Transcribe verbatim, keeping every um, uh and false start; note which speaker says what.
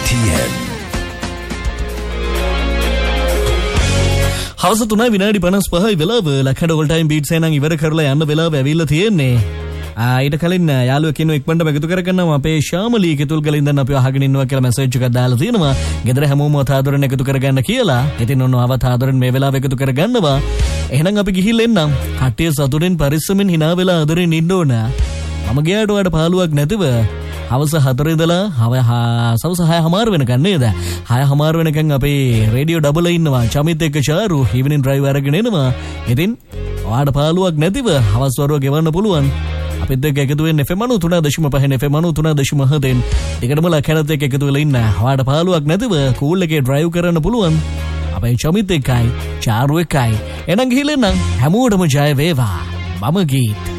Speaker 1: T N.
Speaker 2: හවස තුනයි විනාඩි පනස් පහයි වෙලාව ලක්හඬ ඕල් ටයිම් බීට්ස් එකෙන් ඉවර කරලා යන්න වෙලාව ඇවිල්ලා තියෙන්නේ. ඊට කලින් යාළුවෙක් කෙනෙක් එක්වන්නම එකතු කරගන්නවා අපේ ශාමලී කෙතුල් කලින් දැන් අපි අහගෙන ඉන්නවා කියලා මැසේජ් එකක් දාලා තියෙනවා. ගෙදර හැමෝම තාදරෙන් එකතු කරගන්න කියලා. ඉතින් ඔන්න ආව තාදරෙන් මේ වෙලාව එකතු කරගන්නවා. එහෙනම් අපි ගිහිල්ලා එන්නම්. කට්ටිය සතුටෙන් පරිස්සමෙන් hina වෙලා අදරෙන් ඉන්න ඕන. මම ගියාට ඔයාලට පාළුවක් නැතිව හවස හතර ඉඳලා සවස හය හමාර වෙනකන් නේද? හය හමාර වෙනකන් අපේ රේඩියෝ ඩබල් ඉන්නවා. චමිත් එක්ක චාරු ඉවිනින් ඩ්‍රයිව් අරගෙන එනවා. ඉතින් ඔයාලට පාළුවක් නැතිව හවස් වරුව ගෙවන්න පුළුවන්. අපිත් එක්ක එකතු වෙන්න එෆ් එම් නවය තුන දශම පහ එෆ් එම් නවය තුන දශම හතෙන් ටිකටම ලක්ෂණත් එක්ක එකතු වෙලා ඉන්න. ඔයාලට පාළුවක් නැතිව කූල් එකේ ඩ්‍රයිව් කරන්න පුළුවන්. අපේ චමිත් එක්කයි චාරු එක්කයි. එහෙනම් ගිහින් එන්න හැමෝටම ජය වේවා. මම ගීත්